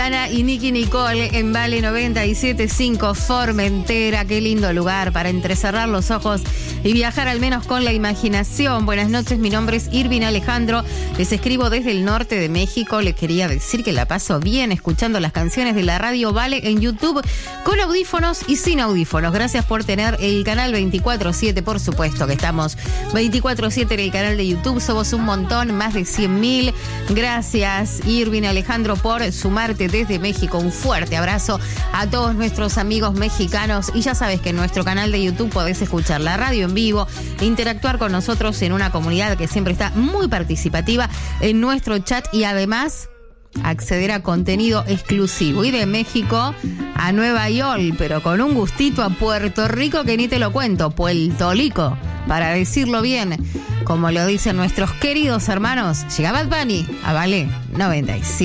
Ana y Nicky Nicole en Vale 97.5 Formentera. Qué lindo lugar para entrecerrar los ojos y viajar al menos con la imaginación. Buenas noches, mi nombre es Irvin Alejandro. Les escribo desde el norte de México. Les quería decir que la paso bien escuchando las canciones de la radio Vale en YouTube con audífonos y sin audífonos. Gracias por tener el canal 24/7, por supuesto que estamos 24/7 en el canal de YouTube. Somos un montón, más de 100.000. Gracias, Irvin Alejandro, por sumarte desde México. Un fuerte abrazo a todos nuestros amigos mexicanos. Y ya sabes que en nuestro canal de YouTube podés escuchar la radio en vivo, interactuar con nosotros en una comunidad que siempre está muy participativa en nuestro chat y además acceder a contenido exclusivo. Y de México a Nueva York, pero con un gustito a Puerto Rico que ni te lo cuento, Puerto Rico, para decirlo bien, como lo dicen nuestros queridos hermanos. Llega Bad Bunny a Vale 97.